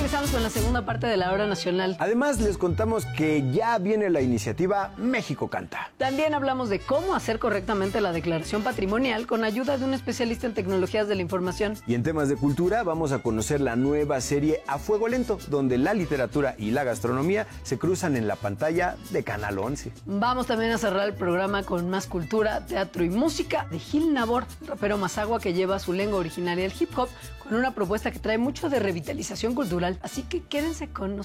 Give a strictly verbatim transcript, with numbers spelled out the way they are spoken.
regresamos con la segunda parte de la hora nacional. Además, les contamos que ya viene la iniciativa México Canta. También hablamos de cómo hacer correctamente la declaración patrimonial con ayuda de un especialista en tecnologías de la información. Y en temas de cultura vamos a conocer la nueva serie A Fuego Lento, donde la literatura y la gastronomía se cruzan en la pantalla de Canal once. Vamos también a cerrar el programa con más cultura, teatro y música de Gil Nabor, rapero mazahua que lleva su lengua originaria el hip hop con una propuesta que trae mucho de revitalización cultural. Así que quédense con nosotros.